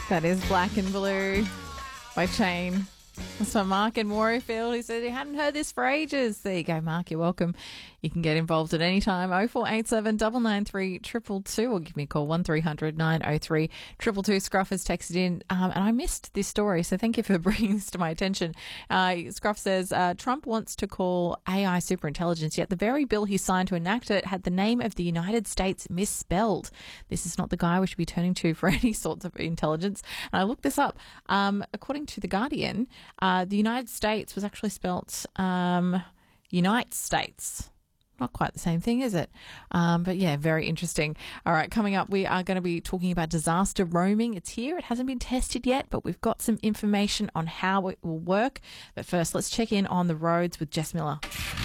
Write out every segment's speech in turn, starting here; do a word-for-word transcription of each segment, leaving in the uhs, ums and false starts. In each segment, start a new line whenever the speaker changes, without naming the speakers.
That is Black and Blue by Chain. That's from Mark in Warriefield. He said he hadn't heard this for ages. There you go, Mark. You're welcome. You can get involved at any time. oh four eight seven, nine nine three, two two two or give me a call one three hundred, nine oh three, two two two. Scruff has texted in, um, and I missed this story, so thank you for bringing this to my attention. Uh, Scruff says, uh, Trump wants to call A I superintelligence, yet the very bill he signed to enact it had the name of the United States misspelled. This is not the guy we should be turning to for any sorts of intelligence. And I looked this up. Um, according to The Guardian, uh, the United States was actually spelt um, United States. Not quite the same thing, is it? Um, but yeah, very interesting. All right, coming up, we are going to be talking about disaster roaming. It's here. It hasn't been tested yet, but we've got some information on how it will work. But first, let's check in on the roads with Jess Miller.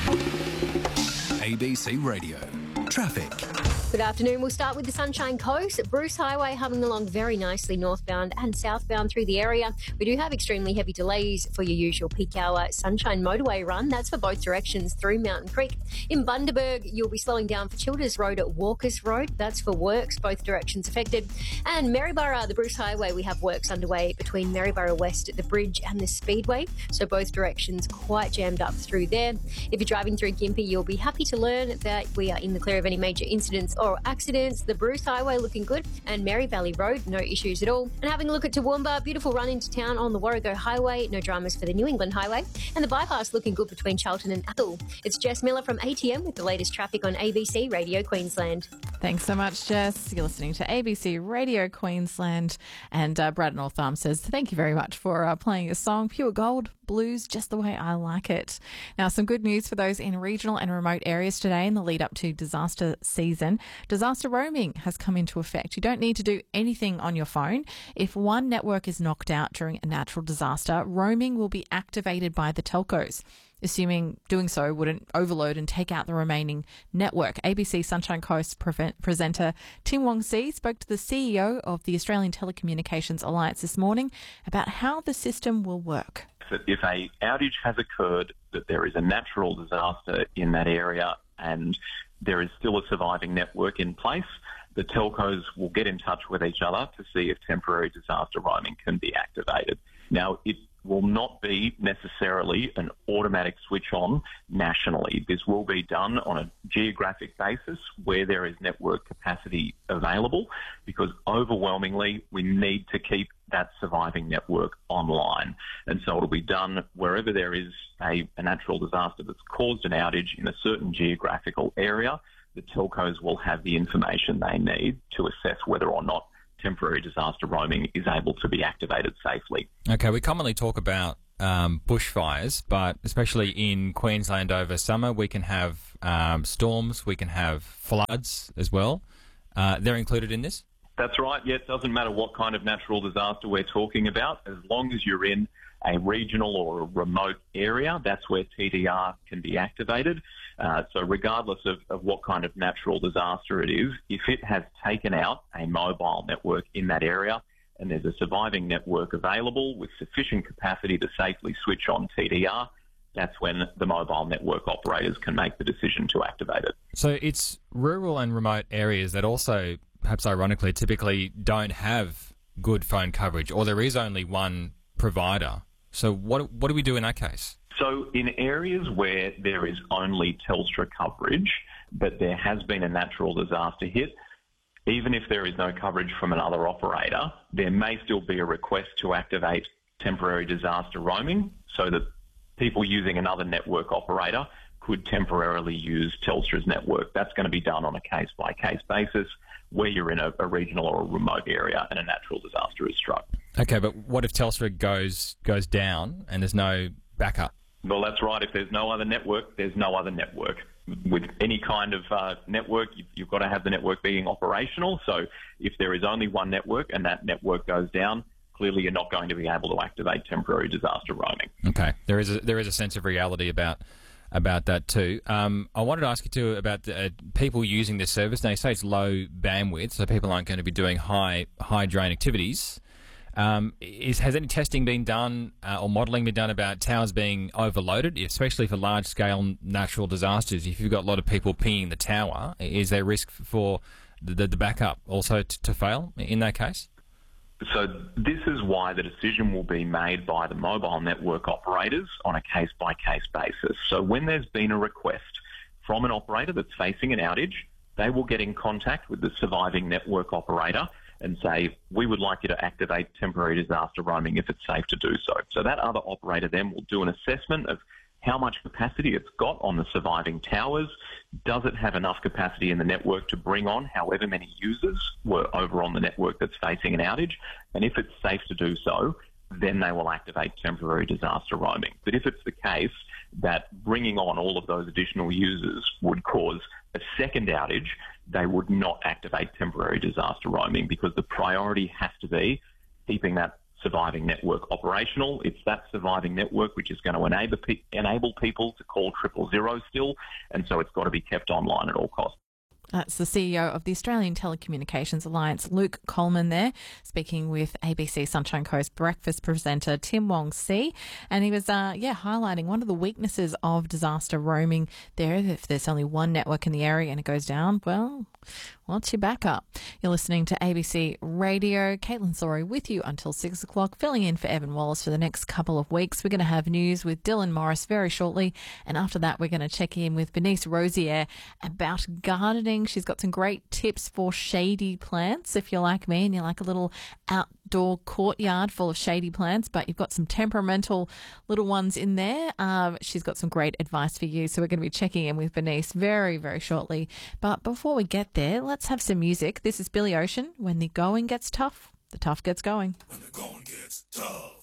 A B C Radio. Traffic.
Good afternoon. We'll start with the Sunshine Coast. Bruce Highway humming along very nicely northbound and southbound through the area. We do have extremely heavy delays for your usual peak hour Sunshine Motorway run. That's for both directions through Mountain Creek. In Bundaberg, you'll be slowing down for Childers Road at Walkers Road. That's for works, both directions affected. And Maryborough, the Bruce Highway, we have works underway between Maryborough West at the bridge and the Speedway. So both directions quite jammed up through there. If you're driving through Gympie, you'll be happy to learn that we are in the clear of any major incidents or accidents. The Bruce Highway looking good, and Mary Valley Road, no issues at all. And having a look at Toowoomba, beautiful run into town on the Warrego Highway, no dramas for the New England Highway, and the bypass looking good between Charlton and Athol. It's Jess Miller from A T M with the latest traffic on A B C Radio Queensland.
Thanks so much, Jess. You're listening to A B C Radio Queensland, and uh, Brad North Arm says thank you very much for uh, playing a song, Pure Gold Blues, just the way I like it. Now, some good news for those in regional and remote areas today in the lead up to disaster season. Disaster roaming has come into effect. You don't need to do anything on your phone. If one network is knocked out during a natural disaster, roaming will be activated by the telcos, assuming doing so wouldn't overload and take out the remaining network. A B C Sunshine Coast pre- presenter Tim Wong See spoke to the C E O of the Australian Telecommunications Alliance this morning about how the system will work.
If a outage has occurred, that there is a natural disaster in that area and there is still a surviving network in place, the telcos will get in touch with each other to see if temporary disaster roaming can be activated. Now, it will not be necessarily an automatic switch on nationally. This will be done on a geographic basis where there is network capacity available, because overwhelmingly we need to keep that surviving network online. And so it'll be done wherever there is a, a natural disaster that's caused an outage in a certain geographical area. The telcos will have the information they need to assess whether or not temporary disaster roaming is able to be activated safely.
Okay, we commonly talk about um, bushfires, but especially in Queensland over summer, we can have um, storms, we can have floods as well. Uh, they're included in this?
That's right. Yeah, it doesn't matter what kind of natural disaster we're talking about, as long as you're in a regional or a remote area, that's where T D R can be activated. Uh, so regardless of, of what kind of natural disaster it is, if it has taken out a mobile network in that area and there's a surviving network available with sufficient capacity to safely switch on T D R, that's when the mobile network operators can make the decision to activate it.
So it's rural and remote areas that also, perhaps ironically, typically don't have good phone coverage, or there is only one provider. So what what do we do in that case?
So in areas where there is only Telstra coverage, but there has been a natural disaster hit, even if there is no coverage from another operator, there may still be a request to activate temporary disaster roaming so that people using another network operator could temporarily use Telstra's network. That's going to be done on a case-by-case basis where you're in a, a regional or a remote area and a natural disaster is struck.
Okay, but what if Telstra goes goes down and there's no backup?
Well, that's right. If there's no other network, there's no other network. With any kind of uh, network, you've, you've got to have the network being operational. So if there is only one network and that network goes down, clearly you're not going to be able to activate temporary disaster roaming.
Okay, there is a, there is a sense of reality about about that too. Um, I wanted to ask you too about uh, people using this service. Now, you say it's low bandwidth, so people aren't going to be doing high high drain activities. Um, is, has any testing been done uh, or modelling been done about towers being overloaded, especially for large-scale natural disasters? If you've got a lot of people pinging the tower, is there risk for the, the, the backup also t- to fail in that case?
So this is why the decision will be made by the mobile network operators on a case-by-case basis. So when there's been a request from an operator that's facing an outage, they will get in contact with the surviving network operator and say, we would like you to activate temporary disaster roaming if it's safe to do so. So that other operator then will do an assessment of how much capacity it's got on the surviving towers. Does it have enough capacity in the network to bring on however many users were over on the network that's facing an outage? And if it's safe to do so, then they will activate temporary disaster roaming. But if it's the case that bringing on all of those additional users would cause a second outage, they would not activate temporary disaster roaming, because the priority has to be keeping that surviving network operational. It's that surviving network which is going to enable pe- enable people to call triple zero still, and so it's got to be kept online at all costs.
That's the C E O of the Australian Telecommunications Alliance, Luke Coleman there, speaking with A B C Sunshine Coast breakfast presenter Tim Wong-See. And he was, uh, yeah, highlighting one of the weaknesses of disaster roaming there. If there's only one network in the area and it goes down, well, what's your backup? You're listening to A B C Radio. Caitlin Sorry with you until six o'clock, filling in for Evan Wallace for the next couple of weeks. We're going to have news with Dylan Morris very shortly. And after that, we're going to check in with Bernice Rosier about gardening. She's got some great tips for shady plants. If you're like me and you like a little outdoor courtyard full of shady plants, but you've got some temperamental little ones in there, um, she's got some great advice for you. So we're going to be checking in with Bernice very, very shortly. But before we get there, let's have some music. This is Billy Ocean. When the going gets tough, the tough gets going.
When the going gets tough.